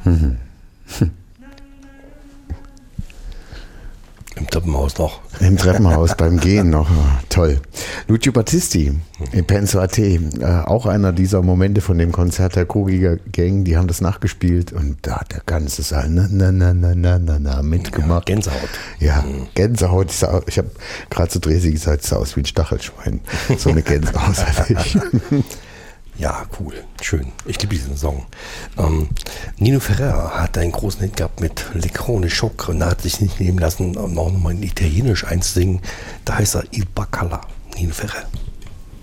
Im Treppenhaus noch. Im Treppenhaus beim Gehen noch. Toll. Lucio Battisti in Penso a Te, auch einer dieser Momente von dem Konzert der Kogiger Gang, die haben das nachgespielt und da hat der ganze Saal mitgemacht. Ja, Gänsehaut. Ja, Gänsehaut. Ich habe gerade zu Dresi gesagt, es sah aus wie ein Stachelschwein. So eine Gänsehaut hatte ich. Ja, cool, schön. Ich liebe diesen Song. Nino Ferrer hat einen großen Hit gehabt mit Lecrone Schock und er hat sich nicht nehmen lassen, noch mal in Italienisch einzusingen. Da heißt er Il Baccalà, Nino Ferrer.